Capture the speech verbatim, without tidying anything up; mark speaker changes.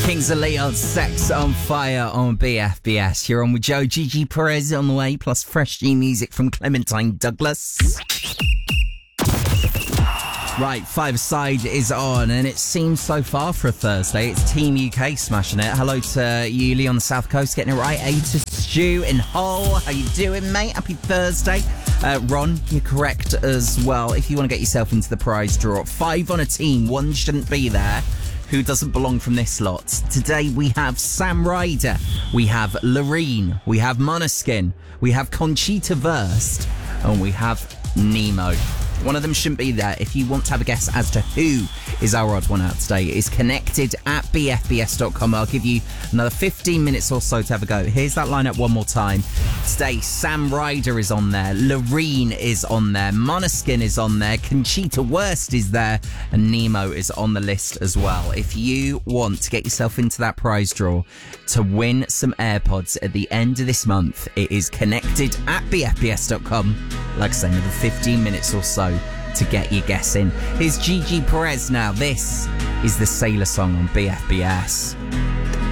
Speaker 1: Kings of Leon, Sex on Fire on B F B S. You're on with Joe. Gigi Perez on the way, plus fresh new music from Clementine Douglas. Right, Five Side is on, and it seems so far for a Thursday. It's Team U K smashing it. Hello to Yuli on the South Coast, getting it right. A to Stu in Hull. How you doing, mate? Happy Thursday. Uh, Ron, you're correct as well. If you want to get yourself into the prize draw, five on a team, one shouldn't be there. Who doesn't belong from this lot? Today we have Sam Ryder, we have Loreen, we have Måneskin, we have Conchita Wurst, and we have Nemo. One of them shouldn't be there. If you want to have a guess as to who is our odd one out today, it's connected at b f b s dot com. I'll give you another fifteen minutes or so to have a go. Here's that lineup one more time. Today, Sam Ryder is on there, Loreen is on there, Måneskin is on there, Conchita Wurst is there, and Nemo is on the list as well. If you want to get yourself into that prize draw to win some AirPods at the end of this month, it is connected at b f b s dot com. Like I say, another fifteen minutes or so to get your guess in. Here's Gigi Perez now. This is the Sailor Song on B F B S.